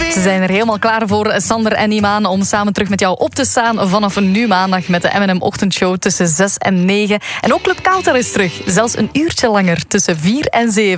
Ze zijn er helemaal klaar voor, Sander en Imaan, om samen terug met jou op te staan vanaf nu maandag met de M&M Ochtendshow tussen 6 en 9. En ook Club Kouter is terug, zelfs een uurtje langer tussen 4 en 7.